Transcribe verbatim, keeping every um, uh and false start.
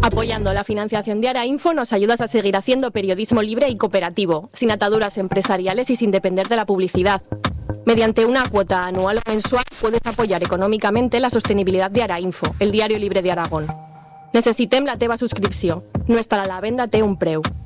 Apoyando la financiación de Arainfo nos ayudas a seguir haciendo periodismo libre y cooperativo, sin ataduras empresariales y sin depender de la publicidad. Mediante una cuota anual o mensual puedes apoyar econòmicamente la sostenibilidad de Arainfo, el diario libre de Aragón. Necessitem la teva subscripció. No estarà a la venda, té un preu.